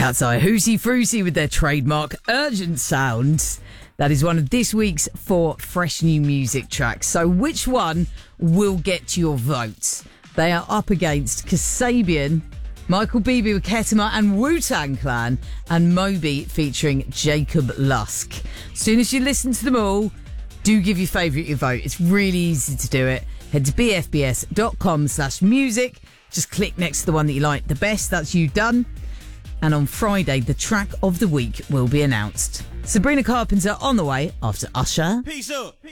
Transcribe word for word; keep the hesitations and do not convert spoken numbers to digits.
Cat's Eye Hoosie Fruity with their trademark Urgent Sounds. That is one of this week's four fresh new music tracks. So which one will get your votes? They are up against Kasabian, Michael Bibi with Ketama and Wu-Tang Clan, and Moby featuring Jacob Lusk. As soon as you listen to them all, do give your favourite your vote. It's really easy to do it. Head to bfbs.com slash music. Just click next to the one that you like the best. That's you done. And on Friday, the track of the week will be announced. Sabrina Carpenter on the way after Usher. Peace up.